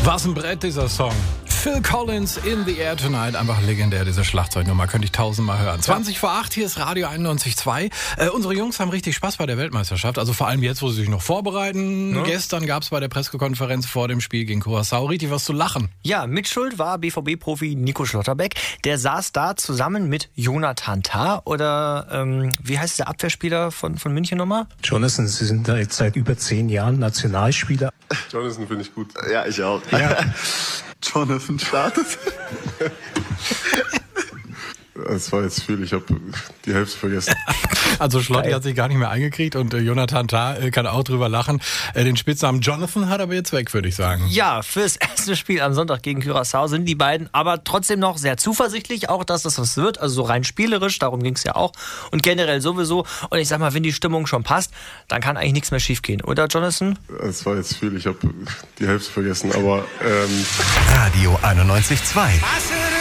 Was ein Brett, dieser Song. Phil Collins, In the Air Tonight. Einfach legendär, diese Schlagzeugnummer. Könnte ich 1000-mal hören. 20 vor 8, hier ist Radio 91.2. Unsere Jungs haben richtig Spaß bei der Weltmeisterschaft. Also vor allem jetzt, wo sie sich noch vorbereiten. Ja. Gestern gab es bei der Pressekonferenz vor dem Spiel gegen Curaçao richtig was zu lachen. Ja, Mitschuld war BVB-Profi Nico Schlotterbeck. Der saß da zusammen mit Jonathan Tah oder wie heißt der Abwehrspieler von München nochmal? Jonathan, Sie sind da jetzt seit über 10 Jahren Nationalspieler. Jonathan finde ich gut. Ja, ich auch. Ja. Jonathan startet. Das war jetzt viel, ich habe die Hälfte vergessen. Also Schlotti hat sich gar nicht mehr eingekriegt und Jonathan Tah kann auch drüber lachen. Den Spitznamen Jonathan hat aber jetzt weg, würde ich sagen. Ja, fürs erste Spiel am Sonntag gegen Curaçao sind die beiden aber trotzdem noch sehr zuversichtlich, auch dass das was wird, also so rein spielerisch, darum ging es ja auch und generell sowieso. Und ich sag mal, wenn die Stimmung schon passt, dann kann eigentlich nichts mehr schiefgehen, oder Jonathan? Das war jetzt viel, ich habe die Hälfte vergessen, aber Radio 91.2